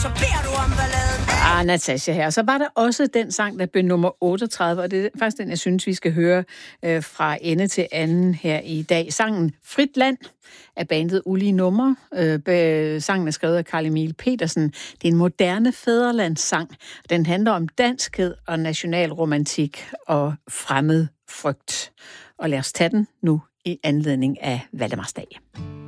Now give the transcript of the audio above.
så beder du om balladen. Natasja her. Så var der også den sang, der blev nummer 38, og det er faktisk den, jeg synes, vi skal høre fra ende til anden her i dag. Sangen Frit Land af bandet Ulige Numre. Sangen er skrevet af Carl Emil Petersen. Det er en moderne fædrelandssang. Den handler om danskhed og nationalromantik og fremmed frygt. Og lad os tage den nu i anledning af Valdemarsdag.